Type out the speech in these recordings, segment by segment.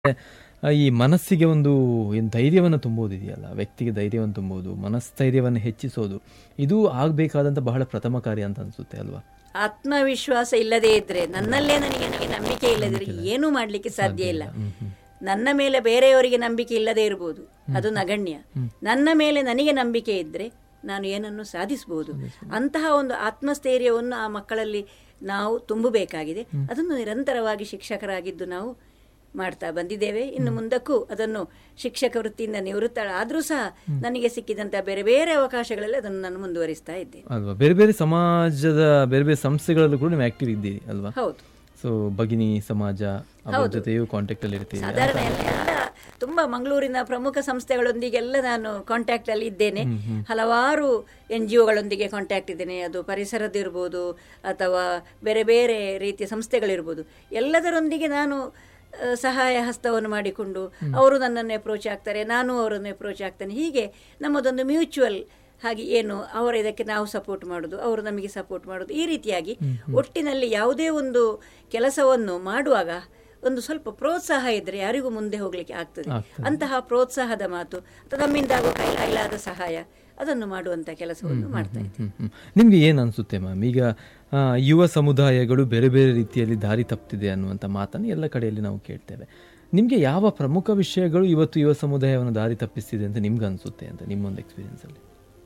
ಈ ಮನಸ್ಸಿಗೆ ಒಂದು ಏನು ಧೈರ್ಯವನ್ನು ತುಂಬೋದಿದೆಯಲ್ಲ, ವ್ಯಕ್ತಿಗೆ ಧೈರ್ಯವನ್ನು ತುಂಬೋದು, ಮನಸ್ಥೈರ್ಯವನ್ನು ಹೆಚ್ಚಿಸೋದು, ಇದು ಆಗಬೇಕಾದಂಥ ಬಹಳ ಪ್ರಥಮ ಕಾರ್ಯ ಅಂತ ಅನಿಸುತ್ತೆ ಅಲ್ವಾ? ಆತ್ಮವಿಶ್ವಾಸ ಇಲ್ಲದೇ ಇದ್ರೆ, ನನ್ನಲ್ಲೇ ನನಗೆ ನಂಬಿಕೆ ಇಲ್ಲದಿದ್ರೆ ಏನೂ ಮಾಡಲಿಕ್ಕೆ ಸಾಧ್ಯ ಇಲ್ಲ. ನನ್ನ ಮೇಲೆ ಬೇರೆಯವರಿಗೆ ನಂಬಿಕೆ ಇಲ್ಲದೇ ಇರ್ಬೋದು, ಅದು ನಗಣ್ಯ. ನನ್ನ ಮೇಲೆ ನನಗೆ ನಂಬಿಕೆ ಇದ್ದರೆ ನಾನು ಏನನ್ನು ಸಾಧಿಸಬಹುದು. ಅಂತಹ ಒಂದು ಆತ್ಮಸ್ಥೈರ್ಯವನ್ನು ಆ ಮಕ್ಕಳಲ್ಲಿ ನಾವು ತುಂಬಬೇಕಾಗಿದೆ. ಅದನ್ನು ನಿರಂತರವಾಗಿ ಶಿಕ್ಷಕರಾಗಿದ್ದು ನಾವು ಮಾಡ್ತಾ ಬಂದಿದ್ದೇವೆ. ಇನ್ನು ಮುಂದಕ್ಕೂ ಅದನ್ನು ಶಿಕ್ಷಕ ವೃತ್ತಿಯಿಂದ ನಿವೃತ್ತಳಾದರೂ ಸಹ ನನಗೆ ಸಿಕ್ಕಿದಂಥ ಬೇರೆ ಬೇರೆ ಅವಕಾಶಗಳಲ್ಲಿ ಅದನ್ನು ನಾನು ಮುಂದುವರಿಸ್ತಾ ಇದ್ದೇನೆ ಅಲ್ವಾ? ಬೇರೆ ಬೇರೆ ಸಮಾಜದ ಬೇರೆ ಬೇರೆ ಸಂಸ್ಥೆಗಳಲ್ಲೂ ಕೂಡ ನೀವು ಆಕ್ಟಿವ್ ಇದ್ದೀರಿ ಅಲ್ವಾ? ಹೌದು. ಸೊ ಭಗಿನಿ ಸಮಾಜ ಅವರ ಜೊತೆಯೂ ಕಾಂಟ್ಯಾಕ್ಟ್ ಅಲ್ಲಿ ಇರ್ತೀವಿ. ಸಾಧಾರಣ ಎಲ್ಲ ತುಂಬಾ ಮಂಗಳೂರಿನ ಪ್ರಮುಖ ಸಂಸ್ಥೆಗಳೊಂದಿಗೆಲ್ಲ ನಾನು ಕಾಂಟ್ಯಾಕ್ಟ್ ಅಲ್ಲಿ ಇದ್ದೇನೆ. ಹಲವಾರು NGOಗಳೊಂದಿಗೆ ಕಾಂಟ್ಯಾಕ್ಟ್ ಇದ್ದೇನೆ. ಅದು ಪರಿಸರದಿರ್ಬೋದು ಅಥವಾ ಬೇರೆ ಬೇರೆ ರೀತಿಯ ಸಂಸ್ಥೆಗಳಿರ್ಬೋದು. ಎಲ್ಲದರೊಂದಿಗೆ ನಾನು ಸಹಾಯ ಹಸ್ತವನ್ನು ಮಾಡಿಕೊಂಡು ಅವರು ನನ್ನನ್ನು ಅಪ್ರೋಚ್ ಆಗ್ತಾರೆ, ನಾನು ಅವರನ್ನು ಅಪ್ರೋಚ್ ಆಗ್ತೇನೆ. ಹೀಗೆ ನಮ್ಮದೊಂದು ಮ್ಯೂಚುವಲ್ ಹಾಗೆ ಏನು ಅವರ ಇದಕ್ಕೆ ನಾವು ಸಪೋರ್ಟ್ ಮಾಡೋದು, ಅವರು ನಮಗೆ ಸಪೋರ್ಟ್ ಮಾಡೋದು, ಈ ರೀತಿಯಾಗಿ ಒಟ್ಟಿನಲ್ಲಿ ಯಾವುದೇ ಒಂದು ಕೆಲಸವನ್ನು ಮಾಡುವಾಗ ಒಂದು ಸ್ವಲ್ಪ ಪ್ರೋತ್ಸಾಹ ಇದ್ದರೆ ಯಾರಿಗೂ ಮುಂದೆ ಹೋಗಲಿಕ್ಕೆ ಆಗ್ತದೆ. ಅಂತಹ ಪ್ರೋತ್ಸಾಹದ ಮಾತು ಅಥವಾ ನಮ್ಮಿಂದಾಗುವ ಕೈಲಾದ ಸಹಾಯ ಅದನ್ನು ಮಾಡುವಂಥ ಕೆಲಸವನ್ನು ಮಾಡ್ತಾ ಇದ್ದೀವಿ. ನಿಮಗೆ ಏನು ಅನಿಸುತ್ತೆ ಮ್ಯಾಮ್, ಈಗ ಯುವ ಸಮುದಾಯಗಳು ಬೇರೆ ಬೇರೆ ರೀತಿಯಲ್ಲಿ ದಾರಿ ತಪ್ಪಿದೆ ಅನ್ನುವಂಥ ಮಾತನ್ನು ಎಲ್ಲ ಕಡೆಯಲ್ಲಿ ನಾವು ಕೇಳ್ತೇವೆ. ನಿಮಗೆ ಯಾವ ಪ್ರಮುಖ ವಿಷಯಗಳು ಇವತ್ತು ಯುವ ಸಮುದಾಯವನ್ನು ದಾರಿ ತಪ್ಪಿಸ್ತಿದೆ ಅಂತ ನಿಮ್ಗೆ ಅನಿಸುತ್ತೆ ಅಂತ ನಿಮ್ಮೊಂದು ಎಕ್ಸ್ಪೀರಿಯನ್ಸಲ್ಲಿ?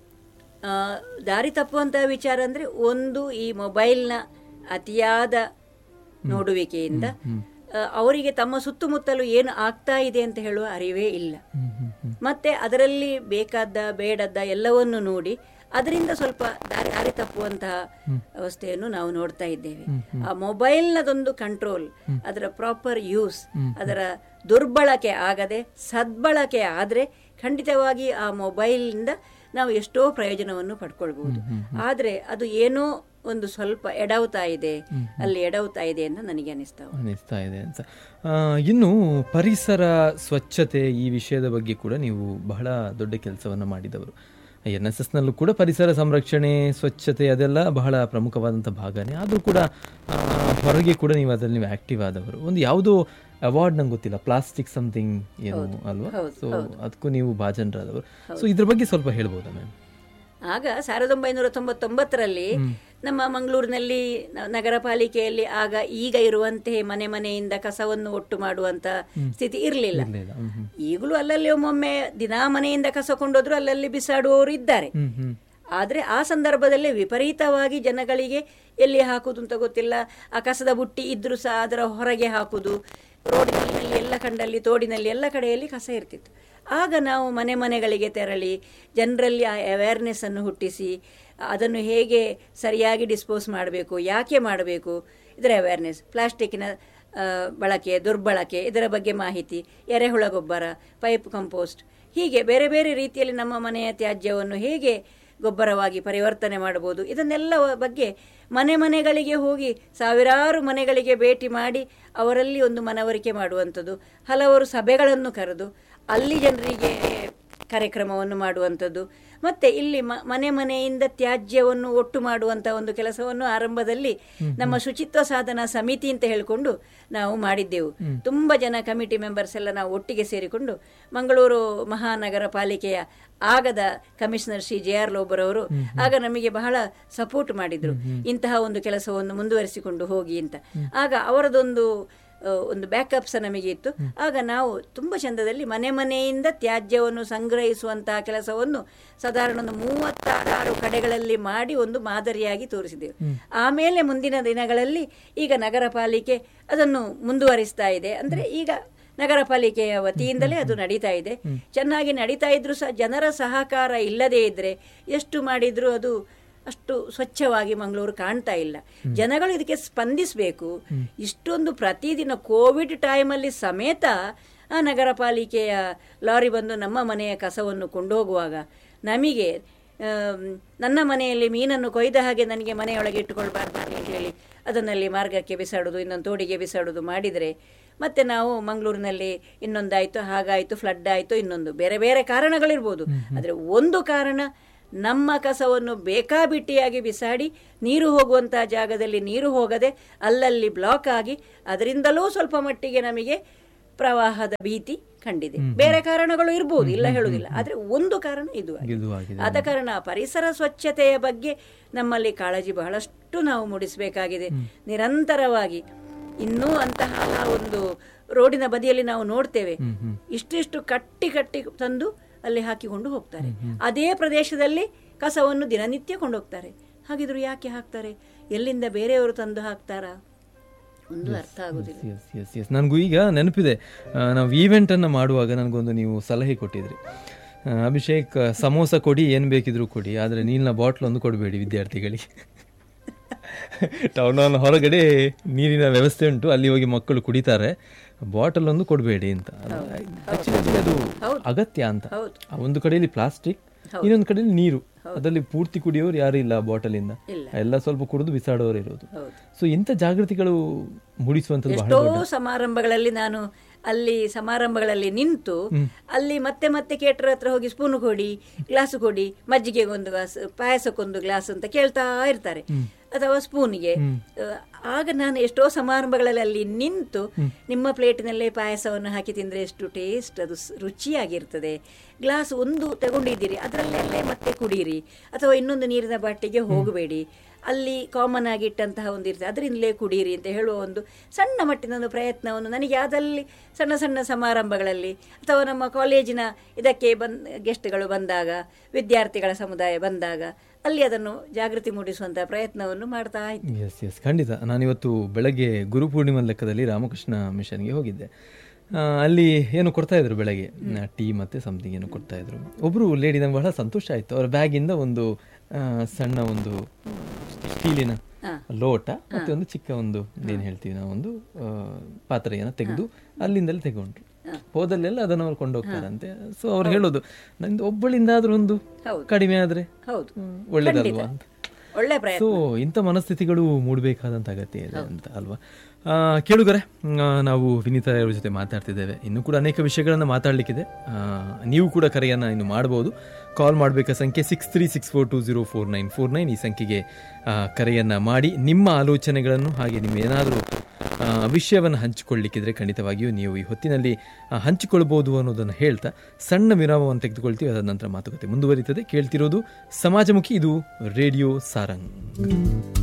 ದಾರಿ ತಪ್ಪುವಂಥ ವಿಚಾರ ಅಂದರೆ, ಒಂದು ಈ ಮೊಬೈಲ್ನ ಅತಿಯಾದ ನೋಡುವಿಕೆಯಿಂದ ಅವರಿಗೆ ತಮ್ಮ ಸುತ್ತಮುತ್ತಲು ಏನು ಆಗ್ತಾ ಇದೆ ಅಂತ ಹೇಳುವ ಅರಿವೇ ಇಲ್ಲ. ಮತ್ತೆ ಅದರಲ್ಲಿ ಬೇಕಾದ ಬೇಡದ್ದ ಎಲ್ಲವನ್ನು ನೋಡಿ ಅದರಿಂದ ಸ್ವಲ್ಪ ದಾರಿ ತಪ್ಪುವಂತಹ ಅವಸ್ಥೆಯನ್ನು ನಾವು ನೋಡ್ತಾ ಇದ್ದೇವೆ. ಆ ಮೊಬೈಲ್ನದೊಂದು ಕಂಟ್ರೋಲ್, ಅದರ ಪ್ರಾಪರ್ ಯೂಸ್, ಅದರ ದುರ್ಬಳಕೆ ಆಗದೆ ಸದ್ಬಳಕೆ ಆದರೆ ಖಂಡಿತವಾಗಿ ಆ ಮೊಬೈಲ್ನಿಂದ ನಾವು ಎಷ್ಟೋ ಪ್ರಯೋಜನವನ್ನು ಪಡ್ಕೊಳ್ಬಹುದು. ಆದರೆ ಅದು ಏನೋ ಒಂದು ಸ್ವಲ್ಪ ಎಡವ್ತಾ ಇದೆ ಅಂತ ನನಗೆ ಅನಿಸ್ತಾ ಇದೆ ಅಂತ. ಇನ್ನು ಪರಿಸರ ಸ್ವಚ್ಛತೆ ಈ ವಿಷಯದ ಬಗ್ಗೆ ಕೂಡ ನೀವು ಬಹಳ ದೊಡ್ಡ ಕೆಲಸವನ್ನು ಮಾಡಿದವರು. NSSನಲ್ಲೂ ಕೂಡ ಪರಿಸರ ಸಂರಕ್ಷಣೆ, ಸ್ವಚ್ಛತೆ ಅದೆಲ್ಲ ಬಹಳ ಪ್ರಮುಖವಾದಂಥ ಭಾಗನೇ. ಆದರೂ ಕೂಡ ಹೊರಗೆ ಕೂಡ ನೀವು ಅದರಲ್ಲಿ ನೀವು ಆಕ್ಟಿವ್ ಆದವರು. ಒಂದು ಯಾವುದೋ ಅವಾರ್ಡ್ ನಂಗೆ ಗೊತ್ತಿಲ್ಲ, ಪ್ಲಾಸ್ಟಿಕ್ ಸಮಥಿಂಗ್ ಏನು ಅಲ್ವಾ? ಸೊ ಅದಕ್ಕೂ ನೀವು ಭಾಜನರಾದವರು. ಸೊ ಇದ್ರ ಬಗ್ಗೆ ಸ್ವಲ್ಪ ಹೇಳ್ಬೋದಾ ಮ್ಯಾಮ್? ಆಗ 1999ರಲ್ಲಿ ನಮ್ಮ ಮಂಗಳೂರಿನಲ್ಲಿ ನಗರ ಪಾಲಿಕೆಯಲ್ಲಿ ಆಗ ಈಗ ಇರುವಂತೆ ಮನೆಯಿಂದ ಕಸವನ್ನು ಒಟ್ಟು ಮಾಡುವಂತ ಸ್ಥಿತಿ ಇರಲಿಲ್ಲ. ಈಗಲೂ ಅಲ್ಲಲ್ಲಿ ಒಮ್ಮೊಮ್ಮೆ ದಿನಾ ಮನೆಯಿಂದ ಕಸ ಕೊಂಡೋದ್ರು ಅಲ್ಲಲ್ಲಿ ಬಿಸಾಡುವವರು ಇದ್ದಾರೆ. ಆದರೆ ಆ ಸಂದರ್ಭದಲ್ಲಿ ವಿಪರೀತವಾಗಿ ಜನಗಳಿಗೆ ಎಲ್ಲಿ ಹಾಕುದು ಅಂತ ಗೊತ್ತಿಲ್ಲ. ಆ ಕಸದ ಬುಟ್ಟಿ ಇದ್ರೂ ಸಹ ಅದರ ಹೊರಗೆ ಹಾಕುದು, ರೋಡಿನಲ್ಲಿ ಎಲ್ಲ ಕಂಡಲ್ಲಿ ತೋಡಿನಲ್ಲಿ ಎಲ್ಲ ಕಡೆಯಲ್ಲಿ ಕಸ ಇರ್ತಿತ್ತು. ಆಗ ನಾವು ಮನೆಗಳಿಗೆ ತೆರಳಿ ಜನರಲ್ಲಿ ಆ ಅವೇರ್ನೆಸ್ ಅನ್ನು ಹುಟ್ಟಿಸಿ ಅದನ್ನು ಹೇಗೆ ಸರಿಯಾಗಿ ಡಿಸ್ಪೋಸ್ ಮಾಡಬೇಕು, ಯಾಕೆ ಮಾಡಬೇಕು, ಇದರ ಅವೇರ್ನೆಸ್, ಪ್ಲಾಸ್ಟಿಕ್ಕಿನ ಬಳಕೆ ದುರ್ಬಳಕೆ ಇದರ ಬಗ್ಗೆ ಮಾಹಿತಿ, ಎರೆಹುಳ ಗೊಬ್ಬರ, ಪೈಪ್ ಕಂಪೋಸ್ಟ್, ಹೀಗೆ ಬೇರೆ ಬೇರೆ ರೀತಿಯಲ್ಲಿ ನಮ್ಮ ಮನೆಯ ತ್ಯಾಜ್ಯವನ್ನು ಹೇಗೆ ಗೊಬ್ಬರವಾಗಿ ಪರಿವರ್ತನೆ ಮಾಡಬಹುದು, ಇದನ್ನೆಲ್ಲ ಬಗ್ಗೆ ಮನೆಗಳಿಗೆ ಹೋಗಿ ಸಾವಿರಾರು ಮನೆಗಳಿಗೆ ಭೇಟಿ ಮಾಡಿ ಅವರಲ್ಲಿ ಒಂದು ಮನವರಿಕೆ ಮಾಡುವಂಥದ್ದು, ಹಲವಾರು ಸಭೆಗಳನ್ನು ಕರೆದು ಅಲ್ಲಿ ಜನರಿಗೆ ಕಾರ್ಯಕ್ರಮವನ್ನು ಮಾಡುವಂಥದ್ದು, ಮತ್ತು ಇಲ್ಲಿ ಮನೆಯಿಂದ ತ್ಯಾಜ್ಯವನ್ನು ಒಟ್ಟು ಮಾಡುವಂಥ ಒಂದು ಕೆಲಸವನ್ನು ಆರಂಭದಲ್ಲಿ ನಮ್ಮ ಶುಚಿತ್ವ ಸಾಧನಾ ಸಮಿತಿ ಅಂತ ಹೇಳಿಕೊಂಡು ನಾವು ಮಾಡಿದ್ದೆವು. ತುಂಬ ಜನ ಕಮಿಟಿ ಮೆಂಬರ್ಸ್ ಎಲ್ಲ ನಾವು ಒಟ್ಟಿಗೆ ಸೇರಿಕೊಂಡು ಮಂಗಳೂರು ಮಹಾನಗರ ಪಾಲಿಕೆಯ ಆಗದ ಕಮಿಷನರ್ ಶ್ರೀ JR ಲೋಬರವರು ಆಗ ನಮಗೆ ಬಹಳ ಸಪೋರ್ಟ್ ಮಾಡಿದ್ರು, ಇಂತಹ ಒಂದು ಕೆಲಸವನ್ನು ಮುಂದುವರಿಸಿಕೊಂಡು ಹೋಗಿ ಅಂತ. ಆಗ ಅವರದೊಂದು ಬ್ಯಾಕಪ್ಸ್ ನಮಗೆ ಇತ್ತು. ಆಗ ನಾವು ತುಂಬ ಚಂದದಲ್ಲಿ ಮನೆಯಿಂದ ತ್ಯಾಜ್ಯವನ್ನು ಸಂಗ್ರಹಿಸುವಂತಹ ಕೆಲಸವನ್ನು ಸಾಧಾರಣ 36 ಕಡೆಗಳಲ್ಲಿ ಮಾಡಿ ಒಂದು ಮಾದರಿಯಾಗಿ ತೋರಿಸಿದೆವು. ಆಮೇಲೆ ಮುಂದಿನ ದಿನಗಳಲ್ಲಿ ಈಗ ನಗರ ಪಾಲಿಕೆ ಅದನ್ನು ಮುಂದುವರಿಸ್ತಾ ಇದೆ. ಅಂದರೆ ಈಗ ನಗರ ಪಾಲಿಕೆಯ ವತಿಯಿಂದಲೇ ಅದು ನಡೀತಾ ಇದೆ. ಚೆನ್ನಾಗಿ ನಡೀತಾ ಇದ್ರೂ ಸಹ ಜನರ ಸಹಕಾರ ಇಲ್ಲದೇ ಇದ್ರೆ ಎಷ್ಟು ಮಾಡಿದ್ರೂ ಅದು ಅಷ್ಟು ಸ್ವಚ್ಛವಾಗಿ ಮಂಗಳೂರು ಕಾಣ್ತಾ ಇಲ್ಲ. ಜನಗಳು ಇದಕ್ಕೆ ಸ್ಪಂದಿಸಬೇಕು. ಇಷ್ಟೊಂದು ಪ್ರತಿದಿನ ಕೋವಿಡ್ ಟೈಮಲ್ಲಿ ಸಮೇತ ಆ ನಗರ ಪಾಲಿಕೆಯ ಲಾರಿ ಬಂದು ನಮ್ಮ ಮನೆಯ ಕಸವನ್ನು ಕೊಂಡೋಗುವಾಗ ನಮಗೆ ನನ್ನ ಮನೆಯಲ್ಲಿ ಮೀನನ್ನು ಕೊಯ್ದ ಹಾಗೆ ನನಗೆ ಮನೆಯೊಳಗೆ ಇಟ್ಟುಕೊಳ್ಬಾರ್ದು ಅಂತ ಹೇಳಿ ಅದನ್ನಲ್ಲಿ ಮಾರ್ಗಕ್ಕೆ ಬಿಸಾಡೋದು, ಇನ್ನೊಂದು ತೋಡಿಗೆ ಬಿಸಾಡೋದು ಮಾಡಿದರೆ ಮತ್ತೆ ನಾವು ಮಂಗಳೂರಿನಲ್ಲಿ ಇನ್ನೊಂದಾಯಿತು, ಹಾಗಾಯಿತು, ಫ್ಲಡ್ ಆಯಿತು, ಇನ್ನೊಂದು ಬೇರೆ ಬೇರೆ ಕಾರಣಗಳಿರ್ಬೋದು. ಆದರೆ ಒಂದು ಕಾರಣ, ನಮ್ಮ ಕಸವನ್ನು ಬೇಕಾಬಿಟ್ಟಿಯಾಗಿ ಬಿಸಾಡಿ ನೀರು ಹೋಗುವಂಥ ಜಾಗದಲ್ಲಿ ನೀರು ಹೋಗದೆ ಅಲ್ಲಲ್ಲಿ ಬ್ಲಾಕ್ ಆಗಿ ಅದರಿಂದಲೂ ಸ್ವಲ್ಪ ಮಟ್ಟಿಗೆ ನಮಗೆ ಪ್ರವಾಹದ ಭೀತಿ ಕಂಡಿದೆ. ಬೇರೆ ಕಾರಣಗಳು ಇರ್ಬೋದು, ಇಲ್ಲ ಹೇಳುವುದಿಲ್ಲ, ಆದ್ರೆ ಒಂದು ಕಾರಣ ಇದು ಆಗಿದೆ. ಆದ ಕಾರಣ ಪರಿಸರ ಸ್ವಚ್ಛತೆಯ ಬಗ್ಗೆ ನಮ್ಮಲ್ಲಿ ಕಾಳಜಿ ಬಹಳಷ್ಟು ನಾವು ಮೂಡಿಸಬೇಕಾಗಿದೆ. ನಿರಂತರವಾಗಿ ಇನ್ನೂ ಅಂತಹ ಒಂದು ರೋಡಿನ ಬದಿಯಲ್ಲಿ ನಾವು ನೋಡ್ತೇವೆ, ಇಷ್ಟಿಷ್ಟು ಕಟ್ಟಿ ಕಟ್ಟಿ ತಂದು ಅಲ್ಲಿ ಹಾಕಿಕೊಂಡು ಹೋಗ್ತಾರೆ. ಅದೇ ಪ್ರದೇಶದಲ್ಲಿ ಕಸವನ್ನು ದಿನನಿತ್ಯ ಕೊಂಡೋಗ್ತಾರೆ. ಹಾಗಿದ್ರು ಯಾಕೆ ಹಾಕ್ತಾರೆ? ಎಲ್ಲಿಂದ ಬೇರೆಯವರು ತಂದು ಹಾಕ್ತಾರಾ? ಒಂದು ಅರ್ಥ ಆಗುದಿಲ್ಲ. ನನಗೂ ಈಗ ನೆನಪಿದೆ, ನಾವು ಈವೆಂಟ್ ಅನ್ನು ಮಾಡುವಾಗ ನನಗೊಂದು ನೀವು ಸಲಹೆ ಕೊಟ್ಟಿದ್ರಿ, ಅಭಿಷೇಕ್ ಸಮೋಸ ಕೊಡಿ, ಏನು ಬೇಕಿದ್ರು ಕೊಡಿ, ಆದರೆ ನೀರಿನ ಬಾಟ್ಲ್ ಒಂದು ಕೊಡಬೇಡಿ ವಿದ್ಯಾರ್ಥಿಗಳಿಗೆ. ಟೌನ್ ಹಾಲ್ ಹೊರಗಡೆ ನೀರಿನ ವ್ಯವಸ್ಥೆ ಉಂಟು, ಅಲ್ಲಿ ಹೋಗಿ ಮಕ್ಕಳು ಕುಡಿತಾರೆ, ಬಾಟಲ್ ಒಂದು ಕೊಡಬೇಡಿ ಅಂತ. ಅದು ಅಗತ್ಯ ಅಂತ. ಒಂದು ಕಡೆಯಲ್ಲಿ ಪ್ಲಾಸ್ಟಿಕ್, ಇನ್ನೊಂದು ಕಡೆಯಲ್ಲಿ ನೀರು, ಅದರಲ್ಲಿ ಪೂರ್ತಿ ಕುಡಿಯೋರು ಯಾರು ಇಲ್ಲ, ಬಾಟಲಿಂದ ಎಲ್ಲ ಸ್ವಲ್ಪ ಕುಡಿದು ಬಿಸಾಡೋರು ಇರೋದು. ಸೊ ಇಂಥ ಜಾಗೃತಿಗಳು ಮೂಡಿಸುವಂಥದ್ದು ಎಷ್ಟೋ ಸಮಾರಂಭಗಳಲ್ಲಿ ನಾನು ಅಲ್ಲಿ ಸಮಾರಂಭಗಳಲ್ಲಿ ನಿಂತು ಅಲ್ಲಿ ಮತ್ತೆ ಮತ್ತೆ ಕೇಟರ್ ಹತ್ರ ಹೋಗಿ ಸ್ಪೂನ್ ಕೊಡಿ, ಗ್ಲಾಸ್ ಕೊಡಿ, ಮಜ್ಜಿಗೆಗೊಂದು ಗ್ಲಾಸ್, ಪಾಯಸಕ್ಕೊಂದು ಗ್ಲಾಸ್ ಅಂತ ಕೇಳ್ತಾ ಇರ್ತಾರೆ, ಅಥವಾ ಸ್ಪೂನಿಗೆ. ಆಗ ನಾನು ಎಷ್ಟೋ ಸಮಾರಂಭಗಳಲ್ಲಿ ಅಲ್ಲಿ ನಿಂತು ನಿಮ್ಮ ಪ್ಲೇಟಿನಲ್ಲೇ ಪಾಯಸವನ್ನು ಹಾಕಿ ತಿಂದರೆ ಎಷ್ಟು ಟೇಸ್ಟ್, ಅದು ರುಚಿಯಾಗಿರ್ತದೆ. ಗ್ಲಾಸ್ ಒಂದು ತಗೊಂಡಿದ್ದೀರಿ, ಅದರಲ್ಲೇ ಮತ್ತೆ ಕುಡೀರಿ, ಅಥವಾ ಇನ್ನೊಂದು ನೀರಿನ ಬಾಟಿಗೆ ಹೋಗಬೇಡಿ, ಅಲ್ಲಿ ಕಾಮನ್ ಆಗಿ ಇಟ್ಟಂತಹ ಒಂದು ಇರ್ತದೆ, ಅದರಿಂದಲೇ ಕುಡೀರಿ ಅಂತ ಹೇಳುವ ಒಂದು ಸಣ್ಣ ಮಟ್ಟಿನ ಒಂದು ಪ್ರಯತ್ನವನ್ನು ನನಗೆ ಯಾವುದಲ್ಲಿ ಸಣ್ಣ ಸಣ್ಣ ಸಮಾರಂಭಗಳಲ್ಲಿ ಅಥವಾ ನಮ್ಮ ಕಾಲೇಜಿನ ಇದಕ್ಕೆ ಗೆಸ್ಟ್ಗಳು ಬಂದಾಗ, ವಿದ್ಯಾರ್ಥಿಗಳ ಸಮುದಾಯ ಬಂದಾಗ ಅಲ್ಲಿ ಅದನ್ನು ಜಾಗೃತಿ ಮೂಡಿಸುವಂಥ ಪ್ರಯತ್ನವನ್ನು ಮಾಡ್ತಾ ಇದ್ದೆ. ಎಸ್ ಖಂಡಿತ. ನಾನಿವತ್ತು ಬೆಳಗ್ಗೆ ಗುರುಪೂರ್ಣಿಮಾ ಲೆಕ್ಕದಲ್ಲಿ ರಾಮಕೃಷ್ಣ ಮಿಷನ್ಗೆ ಹೋಗಿದ್ದೆ. ಅಲ್ಲಿ ಏನು ಕೊಡ್ತಾ ಇದ್ರು, ಬೆಳಗ್ಗೆ ಟೀ ಮತ್ತು ಸಮಥಿಂಗ್ ಏನು ಕೊಡ್ತಾ ಇದ್ರು. ಒಬ್ಬರು ಲೇಡಿ, ನಂಗೆ ಬಹಳ ಸಂತೋಷ ಆಯಿತು. ಅವರ ಬ್ಯಾಗಿಂದ ಒಂದು ಸಣ್ಣ ಒಂದು ಸ್ಟೀಲಿನ ಲೋಟ ಮತ್ತು ಒಂದು ಚಿಕ್ಕ ಒಂದು ಏನು ಹೇಳ್ತೀವಿ ನಾವು ಒಂದು ಪಾತ್ರೆಯನ್ನು ತೆಗೆದು ಅಲ್ಲಿಂದಲೇ ತಗೊಂಡ್ರು. ಹೋದಲ್ಲೆಲ್ಲ ಅದನ್ನು ಅವ್ರು ಕೊಂಡೋಗ್ತಾರಂತೆ. ಸೊ ಅವ್ರು ಹೇಳೋದು, ನಂದು ಒಬ್ಬಳಿಂದ ಆದ್ರೂ ಒಂದು ಕಡಿಮೆ ಆದ್ರೆ ಒಳ್ಳೇದಲ್ವಾ ಅಂತ. ಸೊ ಇಂಥ ಮನಸ್ಥಿತಿಗಳು ಮೂಡಬೇಕಾದಂಥ ಅಗತ್ಯ ಇದೆ ಅಂತ ಅಲ್ವಾ. ಕೇಳುಗರೆ, ನಾವು ವಿನೀತಾ ಅವರ ಜೊತೆ ಮಾತಾಡ್ತಿದ್ದೇವೆ. ಇನ್ನೂ ಕೂಡ ಅನೇಕ ವಿಷಯಗಳನ್ನು ಮಾತಾಡಲಿಕ್ಕಿದೆ. ನೀವು ಕೂಡ ಕರೆಯನ್ನು ಇನ್ನು ಮಾಡ್ಬೋದು. ಕಾಲ್ ಮಾಡಬೇಕಾ ಸಂಖ್ಯೆ 6364204949. ಈ ಸಂಖ್ಯೆಗೆ ಕರೆಯನ್ನು ಮಾಡಿ ನಿಮ್ಮ ಆಲೋಚನೆಗಳನ್ನು, ಹಾಗೆ ನಿಮ್ಮ ಏನಾದರೂ ವಿಷಯವನ್ನು ಹಂಚಿಕೊಳ್ಳಿಕ್ಕಿದ್ರೆ ಖಂಡಿತವಾಗಿಯೂ ನೀವು ಈ ಹೊತ್ತಿನಲ್ಲಿ ಹಂಚಿಕೊಳ್ಬೋದು ಅನ್ನೋದನ್ನು ಹೇಳ್ತಾ ಸಣ್ಣ ವಿರಾಮವನ್ನು ತೆಗೆದುಕೊಳ್ತೀವಿ. ಅದರ ನಂತರ ಮಾತುಕತೆ ಮುಂದುವರಿತದೆ. ಕೇಳ್ತಿರೋದು ಸಮಾಜಮುಖಿ, ಇದು ರೇಡಿಯೋ ಸಾರಂಗ್.